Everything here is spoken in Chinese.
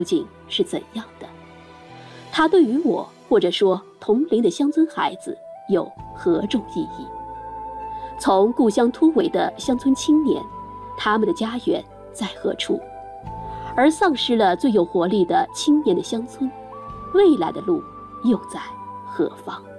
竟是怎样的？它对于我，或者说同龄的乡村孩子，有何种意义？从故乡突围的乡村青年，他们的家园在何处？而丧失了最有活力的青年的乡村，未来的路又在何方？